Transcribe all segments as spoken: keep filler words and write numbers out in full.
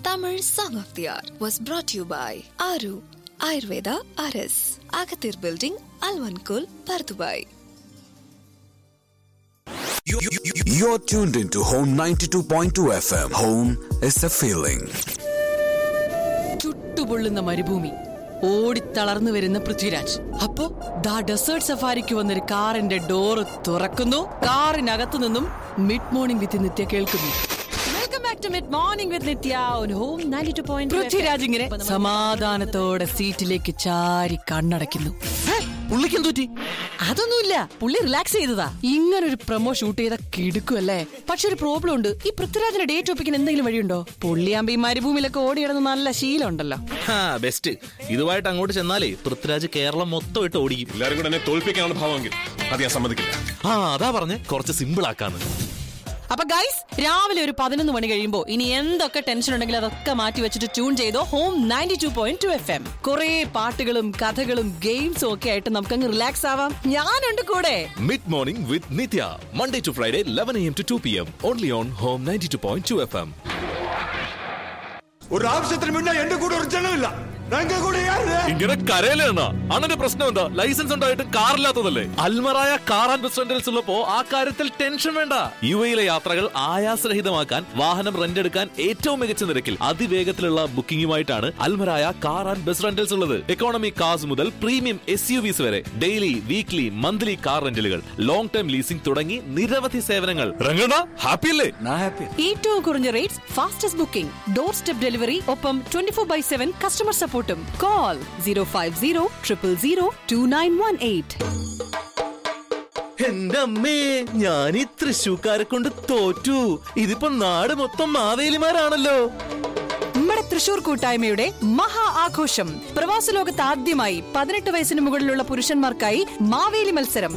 Tamil Song of the Hour was brought to you by Aru Ayurveda R S, Agathir Building, Alvankul, Pardubai. You're tuned into Home ninety-two point two F M. Home is a feeling. ചുട്ടുപൊള്ളുന്ന മരുഭൂമി, ഓടിത്തളർന്നു വരുന്ന പൃഥ്വിരാജ്. അപ്പോ ദാ desert സഫാരിക്ക് വന്നൊരു കാറിന്റെ door തുറക്കുന്നു. കാറിനകത്തു നിന്നും mid morning വിത്ത് നിത്യ കേൾക്കുന്നു. Welcome back to mid morning with Nithya on home ninety-two point two. Prithviraj ഇങ്ങനെ സമാധാനത്തോടെ സീറ്റിലേക്ക് ചാരി കണ്ണടയ്ക്കുന്നു. പുള്ളിക്കും തൂറ്റി. അതൊന്നുമില്ല, പുള്ളി റിലാക്സ് ചെയ്തതാ. ഇങ്ങനെ ഒരു പ്രൊമോ ഷൂട്ട് ചെയ്ത കിടുക്കുമല്ലേ. പക്ഷെ ഒരു പ്രോബ്ലം ഉണ്ട്. ഈ പൃഥ്വിരാജിന്റെ ഡേറ്റ് ഒപ്പിക്കാൻ എന്തെങ്കിലും വഴിയുണ്ടോ? പുള്ളിയാകുമ്പോ ഈ മരുഭൂമിയിലൊക്കെ ഓടിയിടുന്ന നല്ല ശീലം ഉണ്ടല്ലോ. ബെസ്റ്റ്. ഇതുമായിട്ട് അങ്ങോട്ട് ചെന്നാലേ പൃഥ്വിരാജ് കേരളം മൊത്തം ഇട്ട് ഓടിക്കും. എല്ലാരും കൂടെ എന്നെ തോൽപ്പിക്കാനാണ് ഭാവമെങ്കിൽ അത് ഞാൻ സമ്മതിക്കില്ല. ആ അതാ പറഞ്ഞ് കുറച്ച് സിമ്പിൾ ആക്കാന്ന്. അപ്പൊ ഗൈസ്, രാവിലെ ഒരു പതിനൊന്ന് മണി കഴിയുമ്പോ ഇനി എന്തൊക്കെ ടെൻഷൻ ഉണ്ടെങ്കിലും അതൊക്കെ മാറ്റി വെച്ചിട്ട് ട്യൂൺ ചെയ്തോ home ninety-two point two F M. കുറെ പാട്ടുകളും കഥകളും ഗെയിംസും ഒക്കെ ആയിട്ട് നമുക്കങ്ങ് റിലാക്സ് ആവാം. ഞാനുണ്ട് കൂടെ. Mid morning with Nithya, Monday to Friday eleven a m to two p m only on home ninety-two point two F M. ഒരു ആവശ്യത്തിന് മുന്നേ എന്റെ കൂടെ ഒരു ജനമില്ല. ഇങ്ങനെ കരയിലെന്നാ അണ്ണന്റെ പ്രശ്നം എന്താ? ലൈസൻസ് ഉണ്ടായിട്ട് കാറില്ലാത്തതല്ലേ? Almarai car and bus rentals ഉള്ളപ്പോ ആ കാര്യത്തിൽ ടെൻഷൻ വേണ്ട. യു എയിലെ യാത്രകൾ ആയാസരഹിതമാക്കാൻ വാഹനം റെന്റ് എടുക്കാൻ ഏറ്റവും മികച്ച നിരക്കിൽ അതിവേഗത്തിലുള്ള ബുക്കിംഗുമായിട്ടാണ് Almarai car and bus rentals ഉള്ളത്. എക്കോണമി കാർസ് മുതൽ പ്രീമിയം എസ് യു വിസ് വരെ daily, weekly, monthly car റെന്റലുകൾ, long time leasing തുടങ്ങി നിരവധി സേവനങ്ങൾ. രംഗണ്ണ ഹാപ്പി അല്ലേ? ഏറ്റവും കുറഞ്ഞ rates, fastest booking, door step delivery, ഒപ്പം twenty four by seven customer support. Call zero five zero triple zero two nine one eight. എന്റെ അമ്മേ, ഞാൻ ഈ തൃശ്ശൂക്കാരെ കൊണ്ട് തോറ്റു. ഇതിപ്പോ നാട് മൊത്തം മാവേലിമാരാണല്ലോ. നമ്മുടെ തൃശൂർ കൂട്ടായ്മയുടെ മഹാ ആഘോഷം. പ്രവാസ ലോകത്ത് ആദ്യമായി പതിനെട്ട് വയസ്സിന് മുകളിലുള്ള പുരുഷന്മാർക്കായി മാവേലി മത്സരം.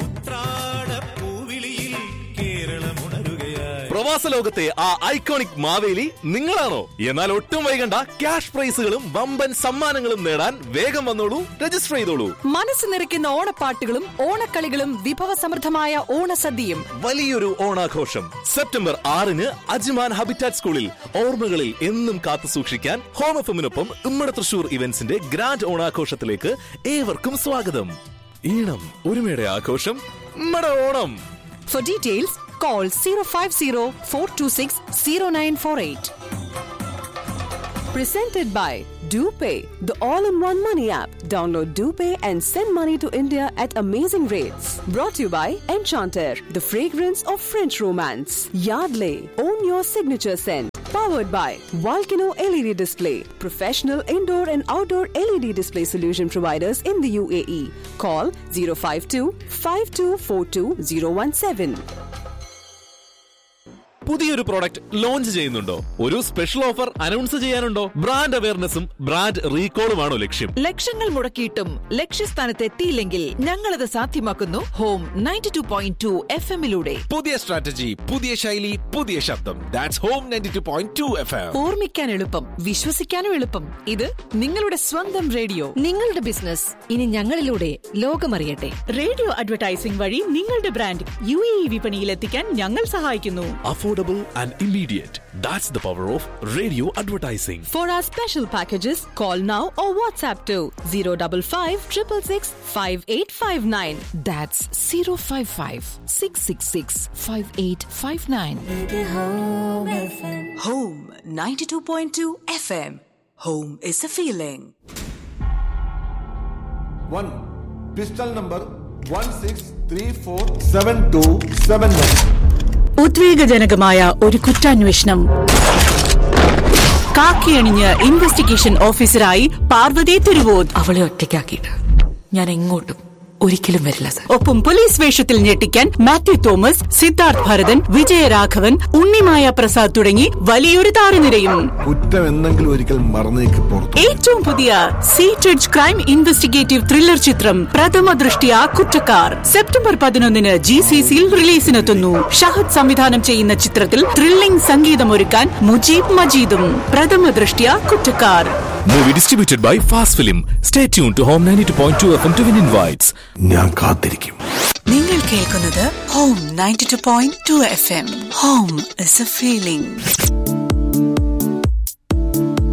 പ്രവാസ ലോകത്തെ ആ ഐക്കോണിക് മാവേലി നിങ്ങളാണോ? എന്നാൽ ഒട്ടും വൈകണ്ട, ക്യാഷ് പ്രൈസുകളും വമ്പൻ സമ്മാനങ്ങളും നേടാൻ വേഗം വന്നോളൂ, രജിസ്റ്റർ ചെയ്തോളൂ. മനസ്സ് നിറയ്ക്കുന്ന ഓണപ്പാട്ടുകളും ഓണക്കളികളും വിഭവസമൃദ്ധമായ ഓണസദ്യയും. വലിയൊരു ഓണാഘോഷം സെപ്റ്റംബർ ആറിന് അജ്മാൻ ഹാബിറ്റാറ്റ് സ്കൂളിൽ. ഓർമ്മകളിൽ എന്നും കാത്തു സൂക്ഷിക്കാൻ ഹോം എഫിനൊപ്പം ഉമ്മടെ തൃശൂർ ഇവന്റ്സിന്റെ ഗ്രാൻഡ് ഓണാഘോഷത്തിലേക്ക് ഏവർക്കും സ്വാഗതം. ഈണം ഒരുമയുടെ ആഘോഷം, ഉമ്മടെ Onam. For details, call zero five zero four two six zero nine four eight. Presented by DoPay, the all-in-one money app. Download DoPay and send money to India at amazing rates. Brought to you by Enchanter, the fragrance of French romance. Yardley, own your signature scent. Powered by Volcano L E D Display, professional indoor and outdoor L E D display solution providers in the U A E. Call zero five two five two four two zero one seven. പുതിയൊരു product launch ചെയ്യുന്നുണ്ടോ? ഒരു special offer announce ചെയ്യാനുണ്ടോ? Brand അവയർനെസ്സും brand റീകോളുമാണോ ലക്ഷ്യം? ലക്ഷങ്ങൾ മുടക്കിയിട്ടും ലക്ഷ്യസ്ഥാനത്ത് എത്തിയില്ലെങ്കിൽ ഞങ്ങളത് സാധ്യമാക്കുന്നു home ninety-two point two F M ലൂടെ. പുതിയ സ്ട്രാറ്റജി, പുതിയ ശൈലി, പുതിയ ശബ്ദം. That's home ninety-two point two F M. ഓർമ്മിക്കാൻ എളുപ്പം, വിശ്വസിക്കാനും എളുപ്പം. ഇത് നിങ്ങളുടെ സ്വന്തം റേഡിയോ. നിങ്ങളുടെ ബിസിനസ് ഇനി ഞങ്ങളിലൂടെ ലോകമറിയട്ടെ. റേഡിയോ അഡ്വർടൈസിംഗ് വഴി നിങ്ങളുടെ ബ്രാൻഡ് യു എ ഇ വിപണിയിൽ എത്തിക്കാൻ ഞങ്ങൾ സഹായിക്കുന്നു. Affordable and immediate. That's the power of radio advertising. For our special packages, call now or WhatsApp to zero five five six six six five eight five nine. That's zero five five six six six five eight five nine. Home ninety-two point two F M. Home is a feeling. One pistol number one six three four seven two seven one. ഉദ്വേഗജനകമായ ഒരു കുറ്റാന്വേഷണം. കാക്കിയണിഞ്ഞ് investigation ഓഫീസറായി പാർവതി തിരുവോത്. അവളെ ഒറ്റയ്ക്കാക്കിയിട്ട് ഞാൻ എങ്ങോട്ടും ഒരിക്കലും വരില്ല sir. ഒപ്പം police വേഷത്തിൽ ഞെട്ടിക്കാൻ Mathew Thomas, Siddharth Bharathan, Vijayaraghavan, Unnimaya Prasad തുടങ്ങി വലിയൊരു താരനിരയും. കുറ്റം എന്തെങ്കിലും ഒരിക്കൽ മറന്നേക്ക് പുറത്തു. ഏറ്റവും പുതിയ സീറ്റഡ് ക്രൈം ഇൻവെസ്റ്റിഗേറ്റീവ് ത്രില്ലർ ചിത്രം പ്രഥമ ദൃഷ്ടിയ കുറ്റക്കാർ സെപ്റ്റംബർ പതിനൊന്നിന് ജി സി സിയിൽ റിലീസിനെത്തുന്നു. ഷഹദ് സംവിധാനം ചെയ്യുന്ന ചിത്രത്തിൽ ത്രില്ലിംഗ് സംഗീതമൊരുക്കാൻ മുജീബ് മജീദും. പ്രഥമ ദൃഷ്ടിയ കുറ്റക്കാർ. Movie distributed by Fast Film. Stay tuned to Home ninety-two point two F M to win invites. ഞാൻ കാത്തിരിക്കും. നിങ്ങൾ കേൾക്കുന്നത് home ninety-two point two F M. Home is a feeling.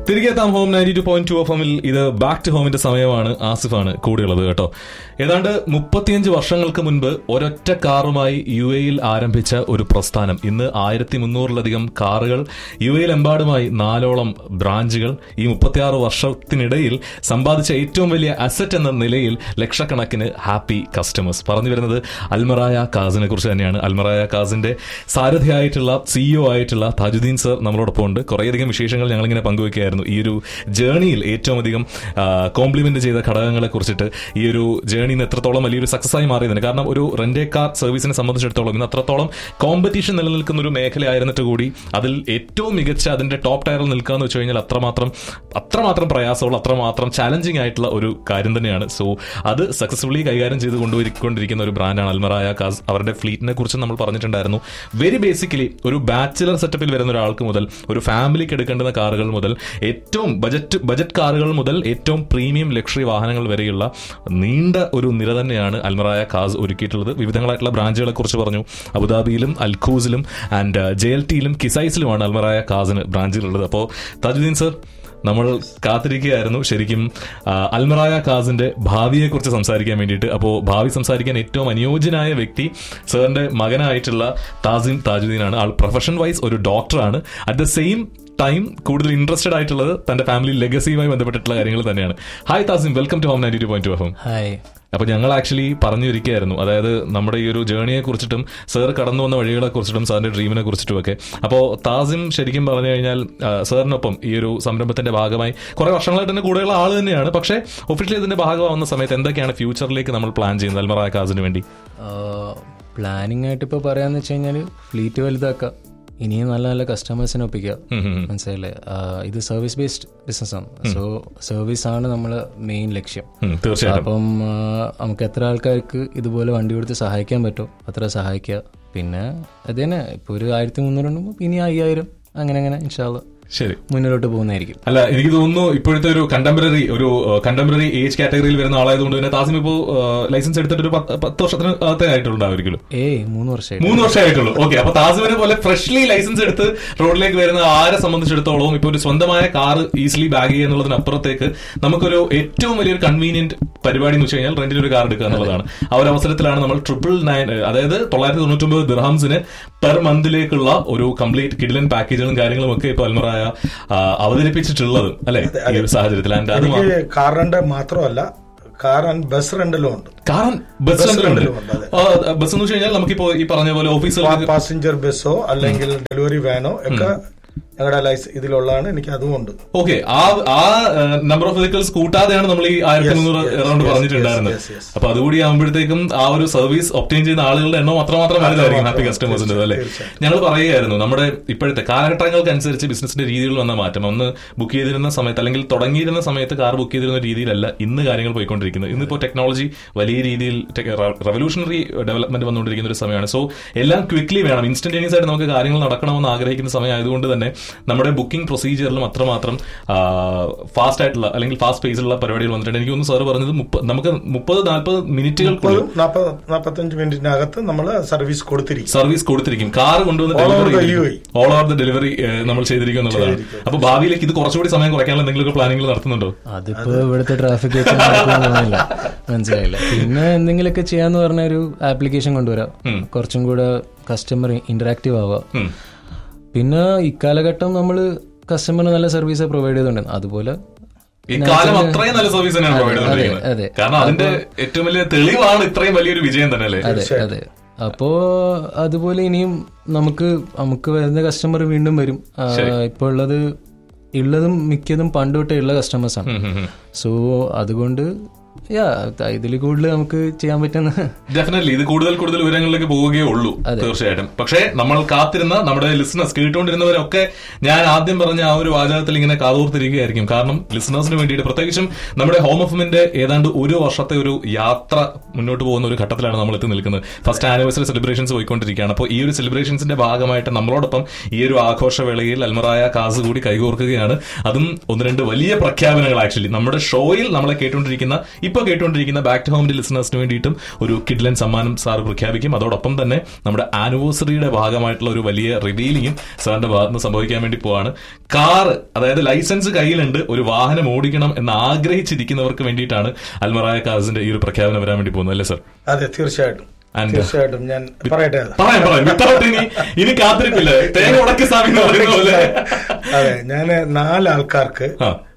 തിരികെ എത്താം home ninety two point two F എമ്മിൽ. ഇത് back to ഹോമിന്റെ സമയമാണ്. ആസിഫാണ് കൂടെയുള്ളത് കേട്ടോ. ഏതാണ്ട് മുപ്പത്തിയഞ്ച് വർഷങ്ങൾക്ക് മുൻപ് ഒരൊറ്റ കാറുമായി യു എയിൽ ആരംഭിച്ച ഒരു പ്രസ്ഥാനം ഇന്ന് ആയിരത്തി മുന്നൂറിലധികം കാറുകൾ യു എയിൽ എമ്പാടുമായി നാലോളം ബ്രാഞ്ചുകൾ ഈ മുപ്പത്തിയാറ് വർഷത്തിനിടയിൽ സമ്പാദിച്ച ഏറ്റവും വലിയ അസറ്റ് എന്ന നിലയിൽ ലക്ഷക്കണക്കിന് ഹാപ്പി കസ്റ്റമേഴ്സ്. പറഞ്ഞു വരുന്നത് അൽമറായ കാസിനെ കുറിച്ച് തന്നെയാണ്. അൽമറായ കാസിന്റെ സാരഥിയായിട്ടുള്ള സിഇഒ ആയിട്ടുള്ള താജുദ്ദീൻ സർ നമ്മളോടൊപ്പം ഉണ്ട്. കുറേയധികം വിശേഷങ്ങൾ ഞങ്ങളിങ്ങനെ പങ്കുവയ്ക്കുകയായിരുന്നു ഈ ഒരു ജേണിയിൽ ഏറ്റവും അധികം കോംപ്ലിമെന്റ് ചെയ്ത ഘടകങ്ങളെ കുറിച്ചിട്ട്. ഈ ഒരു ജേണി ഇന്ന് എത്രത്തോളം വലിയൊരു സക്സസ് ആയി മാറിയതിന് കാരണം ഒരു റെന്റ് കാർ സർവീസിനെ സംബന്ധിച്ചിടത്തോളം ഇന്ന് അത്രത്തോളം കോമ്പറ്റീഷൻ നിലനിൽക്കുന്ന ഒരു മേഖലയായിരുന്നിട്ട് കൂടി അതിൽ ഏറ്റവും മികച്ച അതിന്റെ ടോപ്പ് ടയറിൽ നിൽക്കുക എന്ന് വെച്ച് കഴിഞ്ഞാൽ അത്രമാത്രം അത്രമാത്രം പ്രയാസമുള്ള അത്രമാത്രം ചാലഞ്ചിങ് ആയിട്ടുള്ള ഒരു കാര്യം തന്നെയാണ്. സോ അത് സക്സസ്ഫുള്ളി കൈകാര്യം ചെയ്ത് കൊണ്ടുപോയിക്കൊണ്ടിരിക്കുന്ന ഒരു ബ്രാൻഡാണ് അൽമറായ കാസ്. അവരുടെ ഫ്ലീറ്റിനെ കുറിച്ച് നമ്മൾ പറഞ്ഞിട്ടുണ്ടായിരുന്നു. വെരി ബേസിക്കലി ഒരു ബാച്ചിലർ സെറ്റപ്പിൽ വരുന്ന ഒരാൾക്ക് മുതൽ ഒരു ഫാമിലിക്ക് എടുക്കേണ്ടുന്ന കാറുകൾ മുതൽ ഏറ്റവും ബജറ്റ് ബജറ്റ് കാറുകൾ മുതൽ ഏറ്റവും പ്രീമിയം ലക്ഷറി വാഹനങ്ങൾ വരെയുള്ള നീണ്ട ഒരു നിര തന്നെയാണ് അൽമറായ കാസ് ഒരുക്കിയിട്ടുള്ളത്. വിവിധങ്ങളായിട്ടുള്ള ബ്രാഞ്ചുകളെ കുറിച്ച് പറഞ്ഞു. അബുദാബിയിലും അൽഖൂസിലും ആൻഡ് ജെ എൽ ടിയിലും കിസൈസിലുമാണ് അൽമറായ കാസിന് ബ്രാഞ്ചുകളുള്ളത്. അപ്പോൾ താജുദ്ദീൻ സർ, നമ്മൾ കാത്തിരിക്കുകയായിരുന്നു ശരിക്കും അൽമറായ കാസിന്റെ ഭാവിയെ കുറിച്ച് സംസാരിക്കാൻ വേണ്ടിയിട്ട്. അപ്പോൾ ഭാവി സംസാരിക്കാൻ ഏറ്റവും അനുയോജ്യനായ വ്യക്തി സാറിന്റെ മകനായിട്ടുള്ള താസിം താജുദ്ദീനാണ്. ആൾ പ്രൊഫഷൻ വൈസ് ഒരു ഡോക്ടറാണ്. അറ്റ് ദ സെയിം ടൈം കൂടുതൽ ഇൻട്രസ്റ്റഡ് ആയിട്ടുള്ളത് തന്റെ ഫാമിലി ലെഗസിയുമായി ബന്ധപ്പെട്ടിട്ടുള്ള കാര്യങ്ങൾ തന്നെയാണ്. Hi Thasim, welcome to home ninety two point two F M. Hi. അപ്പൊ ഞങ്ങൾ ആക്ച്വലി പറഞ്ഞിരിക്കുകയായിരുന്നു, അതായത് നമ്മുടെ ഈ ഒരു ജേണിയെ കുറിച്ചിട്ടും സാർ കടന്നു വന്ന വഴികളെ കുറിച്ചിട്ടും സാറിന്റെ ഡ്രീമിനെ കുറിച്ചിട്ടും ഒക്കെ. അപ്പോൾ താസിം ശരിക്കും പറഞ്ഞു കഴിഞ്ഞാൽ സാറിനൊപ്പം ഈ ഒരു സംരംഭത്തിന്റെ ഭാഗമായി കുറെ വർഷങ്ങളായിട്ട് തന്നെ കൂടെയുള്ള ആൾ തന്നെയാണ്. പക്ഷേ ഒഫീഷ്യലി ഇതിന്റെ ഭാഗമാവുന്ന സമയത്ത് എന്തൊക്കെയാണ് ഫ്യൂച്ചറിലേക്ക് നമ്മൾ പ്ലാൻ ചെയ്യുന്നത് അൽമറായ കാസിന് വേണ്ടി? പ്ലാനിങ് ആയിട്ട് ഇപ്പോൾ പറയാന്ന് വെച്ച് കഴിഞ്ഞാൽ ഫ്ലീറ്റ് വലുതാക്കുക, ഇനിയും നല്ല നല്ല കസ്റ്റമേഴ്സിനെ ഒപ്പിക്കുക. മനസ്സിലായില്ലേ? ഇത് സർവീസ് ബേസ്ഡ് ബിസിനസ്സാണ്. സോ സർവീസ് ആണ് നമ്മളെ മെയിൻ ലക്ഷ്യം. അപ്പം നമുക്ക് എത്ര ആൾക്കാർക്ക് ഇതുപോലെ വണ്ടി കൊടുത്ത് സഹായിക്കാൻ പറ്റുമോ അത്ര സഹായിക്കുക. പിന്നെ അത് തന്നെ ഇപ്പോൾ ഒരു ആയിരത്തി മുന്നൂറ് ഉണ്ടെങ്കിൽ ഇനി അയ്യായിരം അങ്ങനെ അങ്ങനെ ഇൻഷാ അല്ലാഹ് ശരി മുന്നിലോട്ട് പോകുന്നതായിരിക്കും. അല്ല, എനിക്ക് തോന്നുന്നു ഇപ്പോഴത്തെ ഒരു കണ്ടംപററി ഒരു കണ്ടംപററി ഏജ് കാറ്റഗറിയിൽ വരുന്ന ആളായതുകൊണ്ട് തന്നെ താസിം ഇപ്പോൾ ലൈസൻസ് എടുത്തിട്ട് ഒരു പത്ത് വർഷത്തിന് അകത്തേ ആയിട്ടുണ്ടാവുമായിരിക്കുമല്ലോ. ഏയ് മൂന്ന് വർഷം മൂന്ന് വർഷമായിട്ടുള്ളൂ. ഓക്കെ. അപ്പൊ താസിമിനെ പോലെ ഫ്രഷ്ലി ലൈസൻസ് എടുത്ത് റോഡിലേക്ക് വരുന്ന ആരെ സംബന്ധിച്ചിടത്തോളം ഇപ്പോൾ ഒരു സ്വന്തമായ കാർ ഈസിലി ബാഗ് ചെയ്യുക എന്നുള്ളതിനപ്പുറത്തേക്ക് നമുക്കൊരു ഏറ്റവും വലിയൊരു കൺവീനിയന്റ് പരിപാടി എന്ന് വെച്ച് കഴിഞ്ഞാൽ റെന്റിന് ഒരു കാർ എടുക്കുക എന്നുള്ളതാണ്. ആ ഒരു അവസരത്തിലാണ് നമ്മൾ ട്രിപ്പിൾ നയൻ അതായത് തൊള്ളായിരത്തി തൊണ്ണൂറ്റി ഒമ്പത് ദിർഹംസിന് പെർ മന്തിലേക്കുള്ള ഒരു കംപ്ലീറ്റ് കിഡിലൻ പാക്കേജുകളും കാര്യങ്ങളും ഒക്കെ ഇപ്പോൾ അൽമറായ അവതരിപ്പിച്ചിട്ടുള്ളത് അല്ലെ ഈ ഒരു സാഹചര്യത്തിൽ. കാർ റെന്റ് മാത്രമല്ല, കാർ ആൻഡ് ബസ് റെന്റിലും ഉണ്ട്. Car bus റെന്റിലുണ്ട്. ബസ് എന്ന് വെച്ച് കഴിഞ്ഞാൽ നമുക്കിപ്പോ ഈ പറഞ്ഞ പോലെ ഓഫീസിൽ പാസഞ്ചർ ബസ്സോ അല്ലെങ്കിൽ ഡെലിവറി വാനോ ഒക്കെ ഞങ്ങളുടെ ലൈസൻസ് ഇതിലുള്ളതാണ്. എനിക്ക് അതുകൊണ്ട് ഓക്കെ. ആ ആ നമ്പർ ഓഫ് വെഹിക്കിൾസ് കൂട്ടാതെയാണ് നമ്മൾ ഈ ആയിരത്തി മുന്നൂറ് എറൗണ്ട് പറഞ്ഞിട്ടുണ്ടായിരുന്നത്. അപ്പൊ അതുകൂടി ആകുമ്പോഴത്തേക്കും ആ ഒരു സർവീസ് ഒബ്റ്റെയിൻ ചെയ്യുന്ന ആളുകളുടെ എണ്ണം അത്രമാത്രം വലുതായിരിക്കും ഹാപ്പി കസ്റ്റമേഴ്സിന്റെ. അല്ലെ, ഞങ്ങൾ പറയുകയായിരുന്നു നമ്മുടെ ഇപ്പോഴത്തെ കാലഘട്ടങ്ങൾക്കനുസരിച്ച് ബിസിനസിന്റെ രീതിയിൽ വന്ന മാറ്റം. ഒന്ന് ബുക്ക് ചെയ്തിരുന്ന സമയത്ത് അല്ലെങ്കിൽ തുടങ്ങിയിരുന്ന സമയത്ത് കാർ ബുക്ക് ചെയ്തിരുന്ന രീതിയിലല്ല ഇന്ന് കാര്യങ്ങൾ പോയിക്കൊണ്ടിരിക്കുന്നത്. ഇന്നിപ്പോ ടെക്നോളജി വലിയ രീതിയിൽ റവല്യൂഷണറി ഡെവലപ്മെന്റ് വന്നുകൊണ്ടിരിക്കുന്ന ഒരു സമയമാണ്. സോ എല്ലാം ക്വിക്ലി വേണം, ഇൻസ്റ്റന്റേനിയസ് ആയിട്ട് നമുക്ക് കാര്യങ്ങൾ നടക്കണമെന്ന് ആഗ്രഹിക്കുന്ന സമയം ആയതുകൊണ്ട് തന്നെ നമ്മുടെ ബുക്കിംഗ് പ്രൊസീജിയറിലും അത്രമാത്രം ഫാസ്റ്റ് ആയിട്ടുള്ള അല്ലെങ്കിൽ ഫാസ്റ്റ് പേസിലുള്ള പരിപാടികൾ വന്നിട്ടുണ്ട്. എനിക്ക് തോന്നുന്നു സാർ പറഞ്ഞത് നമുക്ക് മുപ്പത് നാൽപ്പത് മിനിറ്റുകൾ നാൽപ്പത്തഞ്ച് മിനിറ്റിനകത്ത് നമ്മൾ സർവീസ് കൊടുത്തിരിക്കും സർവീസ് കൊടുത്തിരിക്കും കാർ കൊണ്ടുവന്ന് delivery all over the delivery നമ്മൾ ചെയ്തിരിക്കും എന്നുള്ളതാണ്. അപ്പൊ ഭാവിയിലേക്ക് ഇത് കുറച്ചുകൂടി സമയം കുറയ്ക്കാനുള്ള എന്തെങ്കിലും പ്ലാനിങ്ങൾ നടത്തുന്നുണ്ടോ? അതിപ്പോ ഇവിടുത്തെ ട്രാഫിക് മനസ്സിലായില്ല. പിന്നെ എന്തെങ്കിലുമൊക്കെ ചെയ്യാന്ന് പറഞ്ഞ ഒരു ആപ്ലിക്കേഷൻ കൊണ്ടുവരാം, കുറച്ചും കൂടെ കസ്റ്റമർ ഇന്ററാക്റ്റീവ് ആവുക. പിന്നെ ഇക്കാലഘട്ടം നമ്മൾ കസ്റ്റമറിന് നല്ല സർവീസ് പ്രൊവൈഡ് ചെയ്തുകൊണ്ടിരുന്നത്, അതുപോലെ ഇക്കാലം അത്രയും നല്ല സർവീസ് തന്നെയാണ് പ്രൊവൈഡ് ചെയ്തുകൊണ്ടിരിക്കുന്നത്. കാരണം അതിന്റെ ഏറ്റവും വലിയ തെളിവാണ് ഇത്രയും വലിയൊരു വിജയം തന്നെ അല്ലേ? അതെ അതെ. അപ്പോ അതുപോലെ ഇനിയും നമുക്ക് നമുക്ക് വരുന്ന കസ്റ്റമർ വീണ്ടും വരും. ഇപ്പൊ ഉള്ളത് ഉള്ളതും മിക്കതും പണ്ട് തൊട്ടേ ഉള്ള കസ്റ്റമേഴ്സാണ്. സോ അതുകൊണ്ട് ഇതിൽ കൂടുതൽ നമുക്ക് ചെയ്യാൻ പറ്റുന്ന ഡെഫിനറ്റ്ലി ഇത് കൂടുതൽ കൂടുതൽ വിവരങ്ങളിലേക്ക് പോവുകയേ ഉള്ളൂ തീർച്ചയായിട്ടും. പക്ഷേ നമ്മൾ കാത്തിരുന്ന നമ്മുടെ ലിസണേഴ്സ് കേട്ടുകൊണ്ടിരുന്നവരൊക്കെ ഞാൻ ആദ്യം പറഞ്ഞ ആ ഒരു വാചകത്തിൽ ഇങ്ങനെ കാതോർത്തിരിക്കുകയായിരിക്കും. കാരണം ലിസണേഴ്സിന് വേണ്ടിയിട്ട് പ്രത്യേകിച്ചും നമ്മുടെ ഹോം എഫിന്റെ ഏതാണ്ട് ഒരു വർഷത്തെ ഒരു യാത്ര മുന്നോട്ട് പോകുന്ന ഒരു ഘട്ടത്തിലാണ് നമ്മൾ എത്തി നിൽക്കുന്നത്. ഫസ്റ്റ് ആനിവേഴ്സറി സെലിബ്രേഷൻസ് പോയിക്കൊണ്ടിരിക്കുകയാണ്. അപ്പോൾ ഈ ഒരു സെലിബ്രേഷൻസിന്റെ ഭാഗമായിട്ട് നമ്മളോടൊപ്പം ഈ ഒരു ആഘോഷവേളയിൽ അൽമറായ കാസ് കൂടി കൈകോർക്കുകയാണ്. അതും ഒന്ന് രണ്ട് വലിയ പ്രഖ്യാപനങ്ങൾ. ആക്ച്വലി നമ്മുടെ ഷോയിൽ നമ്മളെ കേട്ടുകൊണ്ടിരിക്കുന്ന ഇപ്പൊ കേട്ടുകൊണ്ടിരിക്കുന്ന ബാക്ക് ടു ഹോമിന്റെ ലിസണേഴ്സിന് വേണ്ടിയിട്ടും ഒരു കിഡ്ലൻ സമ്മാനം സാർ പ്രഖ്യാപിക്കും. അതോടൊപ്പം തന്നെ നമ്മുടെ ആനിവേഴ്സറിയുടെ ഭാഗമായിട്ടുള്ള ഒരു വലിയ റിവീലിംഗും സാറിന്റെ ഭാഗത്ത് നിന്ന് സംഭവിക്കാൻ വേണ്ടി പോവാണ്. കാറ്, അതായത് ലൈസൻസ് കയ്യിലുണ്ട്, ഒരു വാഹനം ഓടിക്കണം എന്ന് ആഗ്രഹിച്ചിരിക്കുന്നവർക്ക് വേണ്ടിയിട്ടാണ് അൽമറായ കാസിന്റെ ഈ ഒരു പ്രഖ്യാപനം വരാൻ വേണ്ടി പോകുന്നത്, അല്ലേ സർ? അതെ, തീർച്ചയായിട്ടും തീർച്ചയായിട്ടും. ഞാൻ പറയട്ടെ, പറയാം പറയാം, ഇനി കാത്തിരിപ്പില്ല, തേങ്ങ ഉടക്കി സ്വാമി എന്ന് പറയുന്ന പോലെ. അതെ, ഞാൻ നാലാൾക്കാർക്ക്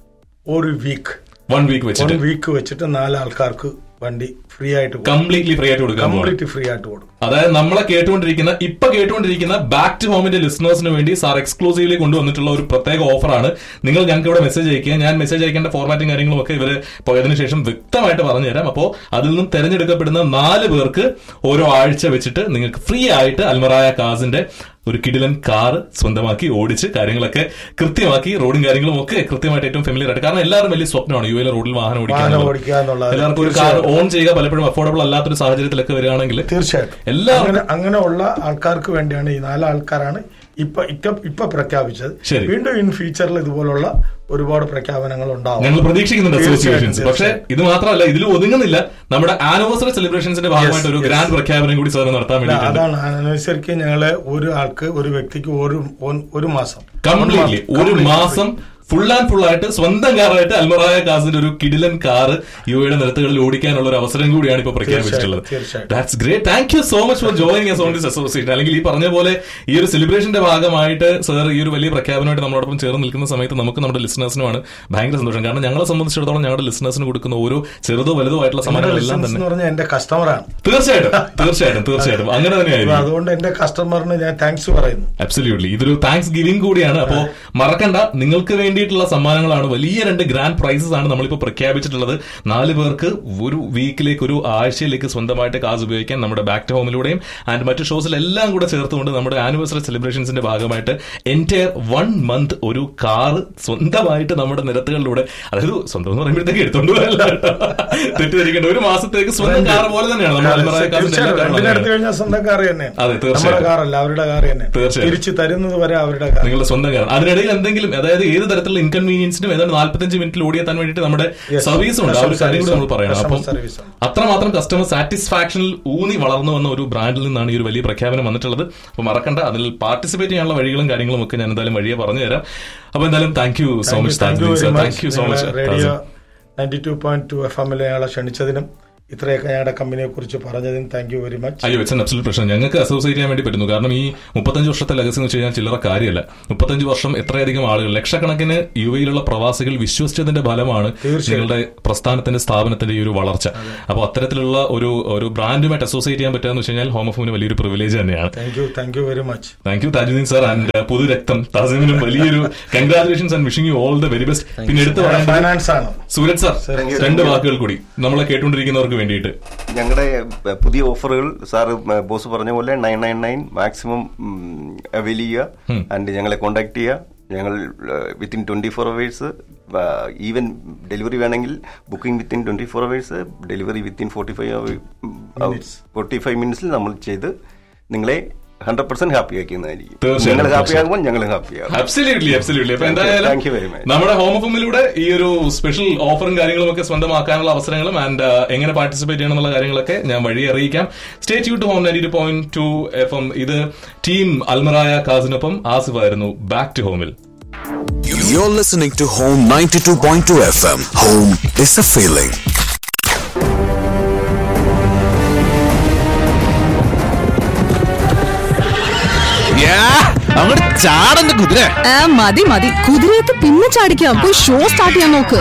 ഒരു വീക്ക് വൺ വീക്ക് വെച്ചിട്ട് വൺ വീക്ക് വെച്ചിട്ട് നാലാൾക്കാർക്ക് വണ്ടി ഫ്രീ ആയിട്ട് കംപ്ലീറ്റ്ലി ഫ്രീ ആയിട്ട് കൊടുക്കാം. കംപ്ലീറ്റ്ലി ഫ്രീ ആയിട്ട് കൊടുക്കും. അതായത് നമ്മളെ കേട്ടുകൊണ്ടിരിക്കുന്ന ഇപ്പൊ കേട്ടുകൊണ്ടിരിക്കുന്ന ബാക്ക് ടു ഹോമിന്റെ ലിസണേഴ്സിന് വേണ്ടി സാർ എക്സ്ക്ലൂസീവ്ലി കൊണ്ടുവന്നിട്ടുള്ള ഒരു പ്രത്യേക ഓഫറാണ്. നിങ്ങൾ ഞങ്ങൾക്ക് ഇവിടെ മെസ്സേജ് അയക്കുക. ഞാൻ മെസ്സേജ് അയക്കേണ്ട ഫോർമാറ്റും കാര്യങ്ങളും ഒക്കെ ഇവര് പോയതിനു ശേഷം വ്യക്തമായിട്ട് പറഞ്ഞുതരാം. അപ്പോൾ അതിൽ നിന്നും തെരഞ്ഞെടുക്കപ്പെടുന്ന നാല് പേർക്ക് ഓരോ ആഴ്ച വെച്ചിട്ട് നിങ്ങൾക്ക് ഫ്രീ ആയിട്ട് അൽമറായ കാസിന്റെ ഒരു കിടിലൻ കാർ സ്വന്തമാക്കി ഓടിച്ച് കാര്യങ്ങളൊക്കെ കൃത്യമാക്കി റോഡും കാര്യങ്ങളും ഒക്കെ കൃത്യമായിട്ട് ഏറ്റവും ഫെമിലിയർ ആയിട്ട്. കാരണം എല്ലാവരും വലിയ സ്വപ്നമാണ് യു എയിലെ റോഡിൽ വാഹനം ഓടിക്കുക. എല്ലാവർക്കും ഒരു കാർ ഓൺ ചെയ്യുക പലപ്പോഴും അഫോർഡബിൾ അല്ലാത്തൊരു സാഹചര്യത്തിലൊക്കെ വരികയാണെങ്കിൽ തീർച്ചയായിട്ടും എല്ലാവരും അങ്ങനെയുള്ള ആൾക്കാർക്ക് വേണ്ടിയാണ് ഈ നാല് ആൾക്കാരാണ് ഇപ്പൊ ഇപ്പൊ പ്രഖ്യാപിച്ചത്. വീണ്ടും ഇൻ ഫ്യൂച്ചറിൽ ഇതുപോലുള്ള ഒരുപാട് പ്രഖ്യാപനങ്ങൾ ഉണ്ടാവും, ഞങ്ങൾ പ്രതീക്ഷിക്കുന്നുണ്ട് അസോസിയേഷൻസ്. പക്ഷേ ഇത് മാത്രമല്ല, ഇതിൽ ഒതുങ്ങുന്നില്ല. നമ്മുടെ ആനിവേഴ്സറി സെലിബ്രേഷൻസിന്റെ ഭാഗമായിട്ട് ഒരു ഗ്രാൻഡ് പ്രഖ്യാപനം കൂടി സാർ നടത്താൻ വേണ്ടി. അതാണ് ആനിവേഴ്സറിക്ക് ഞങ്ങള് ഒരു ആൾക്ക് ഒരു വ്യക്തിക്ക് ഒരു ഒരു മാസം കംപ്ലീറ്റ്ലി ഒരു മാസം ഫുൾ ആൻഡ് ഫുൾ ആയിട്ട് സ്വന്തം കാറായിട്ട് അൽമറായ കാസിന്റെ ഒരു കിടിലൻ കാറ് യുഎയുടെ നിരത്തുകളിൽ ഓടിക്കാനുള്ള ഒരു അവസരം കൂടിയാണ് ഇപ്പൊ പ്രഖ്യാപിച്ചിട്ടുള്ളത്. That's great. Thank you so much for joining us on this association. അല്ലെങ്കിൽ ഈ പറഞ്ഞ പോലെ ഈ ഒരു സെലിബ്രേഷന്റെ ഭാഗമായിട്ട് സാർ ഈ ഒരു വലിയ പ്രഖ്യാപനമായിട്ട് നമ്മളോടൊപ്പം ചേർന്ന് നിൽക്കുന്ന സമയത്ത് നമുക്ക് നമ്മുടെ ലിസണേഴ്സിനുമാണ് ഭയങ്കര സന്തോഷം. കാരണം ഞങ്ങളെ സംബന്ധിച്ചിടത്തോളം ഞങ്ങളുടെ ലിസണേഴ്സിന് കൊടുക്കുന്ന ഓരോ ചെറുതോ വലുതോ ആയിട്ടുള്ള സമ്മാനങ്ങളെല്ലാം തന്നെ എന്റെ കസ്റ്റമറാണ്. തീർച്ചയായിട്ടും തീർച്ചയായിട്ടും തീർച്ചയായിട്ടും അങ്ങനെ തന്നെയായിരുന്നു. അതുകൊണ്ട് എന്റെ കസ്റ്റമറിന് ഞാൻ താങ്ക്സ് പറയുന്നു. അബ്സല്യൂട്ട്ലി. ഇതൊരു താങ്ക്സ് ഗിവിംഗ് കൂടിയാണ്. അപ്പോ മറക്കണ്ട, നിങ്ങൾക്ക് വേണ്ടി സമ്മാനങ്ങളാണ്, വലിയ രണ്ട് ഗ്രാൻഡ് പ്രൈസസ് ആണ് നമ്മളിപ്പോൾ പ്രഖ്യാപിച്ചിട്ടുള്ളത്. നാല് പേർക്ക് ഒരു വീക്കിലേക്ക് ഒരു ആഴ്ചയിലേക്ക് സ്വന്തമായിട്ട് കാസ് ഉപയോഗിക്കാൻ നമ്മുടെ ബാക്ക് ടു ഹോമിലൂടെയും ആൻഡ് മറ്റു ഷോസിലെല്ലാം കൂടെ ചേർത്തുകൊണ്ട് നമ്മുടെ ആനിവേഴ്സറി സെലിബ്രേഷൻസിന്റെ ഭാഗമായിട്ട് എൻറ്റയർ വൺ മന്ത് ഒരു കാർ സ്വന്തമായിട്ട് നമ്മുടെ നിരത്തുകളിലൂടെ, അതായത് സ്വന്തം എന്ന് പറയുമ്പോഴത്തേക്ക് എടുത്തോണ്ട് പോയല്ല, തെറ്റിദ്ധരിക്കേണ്ട, ഒരു മാസത്തേക്ക് സ്വന്തം കാർ പോലെ തന്നെയാണ് നമ്മൾ അൽമറായ കാസിന്റെ. അതെ, തീർച്ചയായും തിരിച്ചു തരുന്നത് വരെ അവരുടെ നിങ്ങളുടെ സ്വന്തം കാർ. അതിനിടയിൽ എന്തെങ്കിലും, അതായത് ഏത് തരത്തിലുള്ള ഇൻകൺവീനിയൻസിനും ഏതാണ്ട് നാല്പത്തഞ്ച് മിനിറ്റിൽ ഓടിയെത്താൻ വേണ്ടിയിട്ട് നമ്മുടെ സർവീസ് ഉണ്ട്. ആ ഒരു കാര്യം കൂടി നമ്മൾ പറയണം. അപ്പം അത്രമാത്രം കസ്റ്റമർ സാറ്റിസ്ഫാക്ഷനിൽ ഊന്നി വളർന്നു വന്ന ഒരു ബ്രാൻഡിൽ നിന്നാണ് ഈ ഒരു വലിയ പ്രഖ്യാപനം വന്നിട്ടുള്ളത്. അപ്പൊ മറക്കണ്ട, അതിൽ പാർട്ടിസിപ്പേറ്റ് ചെയ്യാനുള്ള വഴികളും കാര്യങ്ങളും ഒക്കെ ഞാൻ എന്തായാലും വഴിയെ പറഞ്ഞു തരാം. അപ്പൊ എന്തായാലും thank you so much. Thank you so much. Radio ninety two point two F എമ്മിലെ ഞങ്ങളെ ക്ഷണിച്ചതിനും ഇത്രയൊക്കെ ഞങ്ങളുടെ കമ്പനിയെ കുറിച്ച് പറഞ്ഞതിന് താങ്ക് യു വെരി മച്ച്. അയ്യോ, ഇറ്റ്സ് ആൻ അബ്സല്യൂട്ട് പ്രശ്നം. ഞങ്ങൾക്ക് അസോസിയേറ്റ് ചെയ്യാൻ വേണ്ടി പറ്റുന്നു. കാരണം ഈ മുപ്പത്തഞ്ച് വർഷത്തെ ലെഗസി എന്ന് വെച്ച് കഴിഞ്ഞാൽ ചില്ലറ കാര്യമല്ല. മുപ്പത്തഞ്ച് വർഷം എത്രയധികം ആളുകൾ, ലക്ഷക്കണക്കിന് യു എയിലുള്ള പ്രവാസികൾ വിശ്വസിച്ചതിന്റെ ഫലമാണ് നിങ്ങളുടെ പ്രസ്ഥാനത്തിന്റെ സ്ഥാപനത്തിന്റെ ഈ ഒരു വളർച്ച. അപ്പോൾ അത്തരത്തിലുള്ള ഒരു ഒരു ബ്രാൻഡുമായിട്ട് അസോസിയേറ്റ് ചെയ്യാൻ പറ്റുക എന്ന് വെച്ച് കഴിഞ്ഞാൽ ഹോം ഓഫ് ഹോമിന് വലിയൊരു പ്രിവിലേജ് തന്നെയാണ്. Thank you thank you very much. Thank you Thajudheen sir and പുതുരക്തം താസിമിനും വലിയൊരു congratulations and wishing you all the very best. പിന്നെ എടുത്ത് ഫൈനാൻസ് ആണ് സൂരജ് സാർ, രണ്ട് വാക്കുകൾ കൂടി നമ്മളെ കേട്ടുകൊണ്ടിരിക്കുന്നവർക്ക് വേണ്ടിയിട്ട്. ഞങ്ങളുടെ പുതിയ ഓഫറുകൾ സാർ ബോസ് പറഞ്ഞ പോലെ nine nine nine maximum avail ചെയ്യുക ആൻഡ് ഞങ്ങളെ കോൺടാക്ട് ചെയ്യുക. ഞങ്ങൾ within twenty four hours, even delivery വേണമെങ്കിൽ booking within twenty four hours, delivery within forty five forty five മിനിറ്റ്സിൽ നമ്മൾ ചെയ്ത് നിങ്ങളെ ഹൺഡ്രഡ് പെർസെന്റ് ഹാപ്പി ആക്കുന്നതായിരിക്കും. നിങ്ങൾ ഹാപ്പി ആകുമ്പോൾ ഞങ്ങൾ ഹാപ്പി ആകും. Absolutely absolutely. അപ്പൊ എന്തായാലും നമ്മുടെ ഹോം ഓഫ് ഹോമിലൂടെ ഈ ഒരു സ്പെഷ്യൽ ഓഫറും കാര്യങ്ങളും ഒക്കെ സ്വന്തമാക്കാനുള്ള അവസരങ്ങളും ആൻഡ് എങ്ങനെ പാർട്ടിസിപ്പേറ്റ് ചെയ്യണം എന്നുള്ള കാര്യങ്ങളൊക്കെ ഞാൻ വഴി അറിയിക്കാം. Stay tune to home ninety two point two F M. ഇത് ടീം അൽമറായ കാസിനൊപ്പം ആസിഫ് ആയിരുന്നു ബാക്ക് ടു ഹോമിൽ. You're listening to Home ninety-two point two F M. Home is a feeling. അങ്ങോട്ട് ചാടന്റെ കുതിര. മതി മതി, കുതിരയൊക്കെ പിന്നെ ചാടിക്കാം. പോയി ഷോ സ്റ്റാർട്ട് ചെയ്യാൻ നോക്ക്.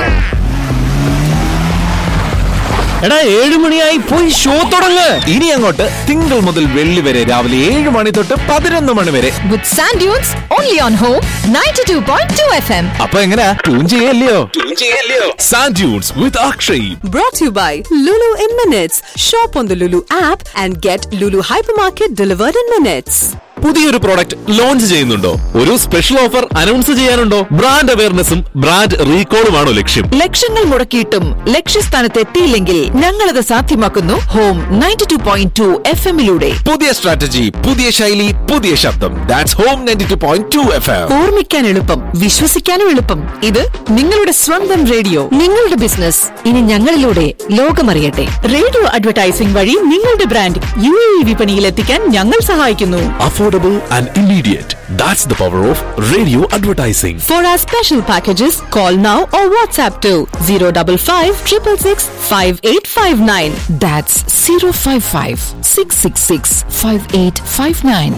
എടാ, ഏഴു മണിയായി, പോയി ഷോ തുടങ്ങ്. ഇനി അങ്ങോട്ട് തിങ്കൾ മുതൽ വെള്ളി വരെ രാവിലെ ഏഴ് മണി തൊട്ട് പതിനൊന്ന് മണി വരെ with Sand Dunes only on Home ninety-two point two F M. അപ്പൊ എങ്ങനെയാ, tune ചെയ്യല്ലയോ? Sand Dunes with Akshay. Brought to you by Lulu in Minutes. Shop on the Lulu app and get Lulu Hypermarket delivered in minutes. പുതിയൊരു product launch ചെയ്യുന്നുണ്ടോ? ഒരു special offer announce ചെയ്യാനുണ്ടോ? Brand അവയർനെസ്സും brand റീകോളുമാണോ ലക്ഷ്യം? ലക്ഷങ്ങൾ മുടക്കിയിട്ടും ലക്ഷ്യസ്ഥാനത്ത് എത്തിയില്ലെങ്കിൽ ഞങ്ങളത് സാധ്യമാക്കുന്നു home ninety two point two F എമ്മിലൂടെ. പുതിയ strategy, പുതിയ ശൈലി, പുതിയ ശബ്ദം. That's home ninety two point two F M. ഓർമ്മിക്കാൻ എളുപ്പം, വിശ്വസിക്കാനും എളുപ്പം. ഇത് നിങ്ങളുടെ സ്വന്തം റേഡിയോ. നിങ്ങളുടെ ബിസിനസ് ഇനി ഞങ്ങളിലൂടെ ലോകമറിയട്ടെ. റേഡിയോ അഡ്വർടൈസിംഗ് വഴി നിങ്ങളുടെ ബ്രാൻഡ് യു എ ഇ വിപണിയിൽ എത്തിക്കാൻ ഞങ്ങൾ സഹായിക്കുന്നു. Affordable and immediate. That's the power of radio advertising. For our special packages, call now or WhatsApp to zero five five six six six five eight five nine. That's zero five five six six six five eight five nine.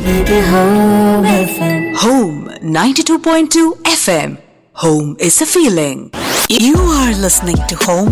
Home ninety-two point two F M. Home is a feeling. You are listening to Home